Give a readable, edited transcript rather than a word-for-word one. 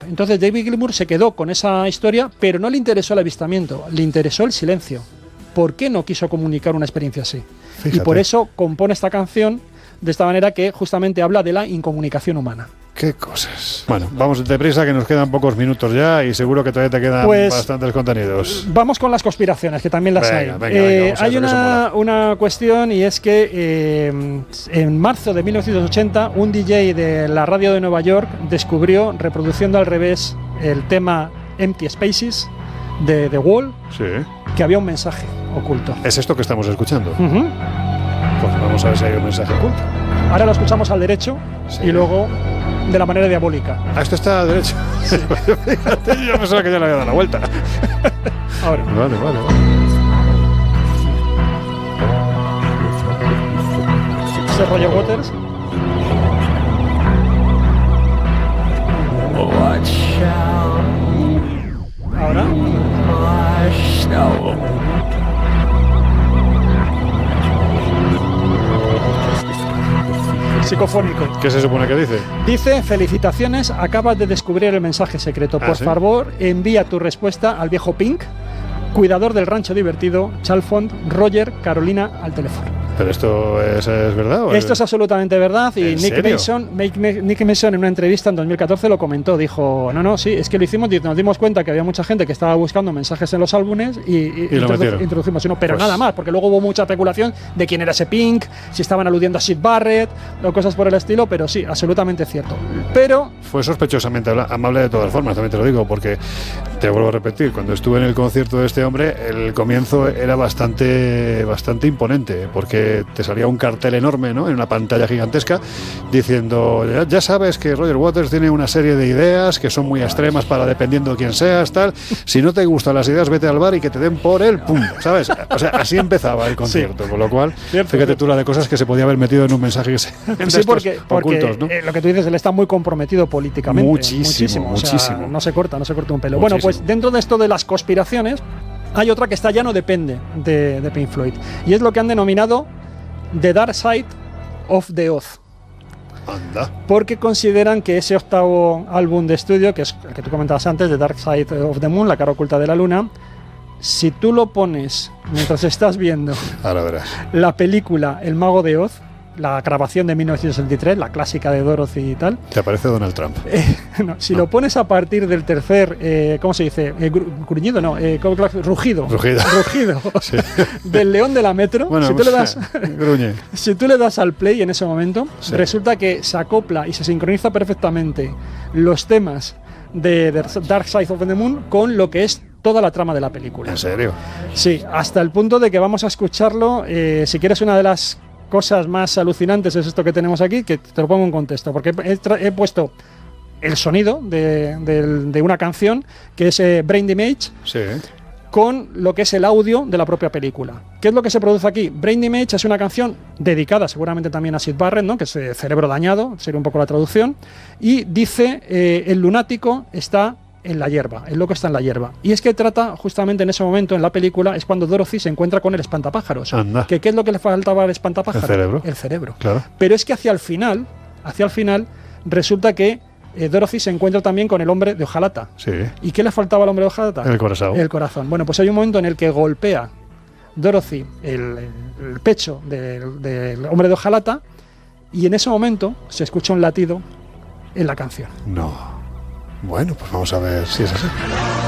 Entonces David Gilmour se quedó con esa historia, pero no le interesó el avistamiento, le interesó el silencio. ¿Por qué no quiso comunicar una experiencia así? Fíjate. Y por eso compone esta canción de esta manera que justamente habla de la incomunicación humana. Qué cosas. Bueno, vamos deprisa que nos quedan pocos minutos ya y seguro que todavía te quedan bastantes contenidos. Vamos con las conspiraciones, que también las hay. Hay una cuestión y es que en marzo de 1980 un DJ de la radio de Nueva York descubrió, reproduciendo al revés el tema Empty Spaces de The Wall, sí, que había un mensaje oculto. ¿Es esto que estamos escuchando? Pues vamos a ver si hay un mensaje oculto. Ahora lo escuchamos al derecho, sí, y luego de la manera diabólica. Esto está a derecho. Sí. Fíjate, yo pensaba que ya le había dado la vuelta. Ahora. Vale. ¿Es Roger Waters? Ahora. Psicofónico. ¿Qué se supone que dice? Dice: felicitaciones, acabas de descubrir el mensaje secreto. Por favor, envía tu respuesta al viejo Pink, cuidador del rancho divertido, Chalfont, Roger, Carolina, al teléfono. ¿Pero esto es verdad? Esto es absolutamente verdad y Nick Mason en una entrevista en 2014 lo comentó, dijo, no, sí, es que lo hicimos, nos dimos cuenta que había mucha gente que estaba buscando mensajes en los álbumes y introdujimos uno, pero nada más, porque luego hubo mucha especulación de quién era ese Pink, si estaban aludiendo a Syd Barrett o cosas por el estilo, pero sí, absolutamente cierto. Pero fue sospechosamente amable de todas formas, también te lo digo, porque te vuelvo a repetir, cuando estuve en el concierto de este hombre, el comienzo era bastante imponente, porque te salía un cartel enorme, ¿no?, en una pantalla gigantesca diciendo, ya sabes que Roger Waters tiene una serie de ideas que son muy extremas para dependiendo de quién seas, tal, si no te gustan las ideas vete al bar y que te den por él, pum, ¿sabes? O sea, así empezaba el concierto, con lo cual, fíjate tú la de cosas que se podía haber metido en un mensaje sí, porque ocultos, ¿no? Lo que tú dices, él está muy comprometido políticamente. Muchísimo. O sea, no se corta un pelo. Muchísimo. Bueno, pues dentro de esto de las conspiraciones hay otra que ya no depende de Pink Floyd, y es lo que han denominado The Dark Side of the Oz. Anda. Porque consideran que ese octavo álbum de estudio, que es el que tú comentabas antes, The Dark Side of the Moon, la cara oculta de la luna, si tú lo pones mientras estás viendo la película El Mago de Oz, la grabación de 1963, la clásica de Dorothy y tal. Te aparece Donald Trump. Si lo pones a partir del tercer, ¿cómo se dice? Gruñido, no, rugido. Sí. Del león de la metro. Bueno, si tú le das, gruñe. Si tú le das al play en ese momento, resulta que se acopla y se sincroniza perfectamente los temas de The Dark Side of the Moon con lo que es toda la trama de la película. ¿En serio? Sí, hasta el punto de que vamos a escucharlo. Si quieres, una de las cosas más alucinantes es esto que tenemos aquí, que te lo pongo en contexto, porque he puesto el sonido de una canción que es Brain Damage, con lo que es el audio de la propia película. ¿Qué es lo que se produce aquí? Brain Damage es una canción dedicada seguramente también a Syd Barrett, ¿no?, que es cerebro dañado, sería un poco la traducción, y dice el lunático está en la hierba, el loco está en la hierba. Y es que trata justamente en ese momento en la película, es cuando Dorothy se encuentra con el espantapájaros. ¿Qué es lo que le faltaba al espantapájaros? El cerebro. Claro. Pero es que hacia el final resulta que Dorothy se encuentra también con el hombre de hojalata. Sí. ¿Y qué le faltaba al hombre de hojalata? El corazón. Bueno, pues hay un momento en el que golpea Dorothy el pecho del hombre de hojalata, y en ese momento se escucha un latido en la canción. No. Bueno, pues vamos a ver si es así.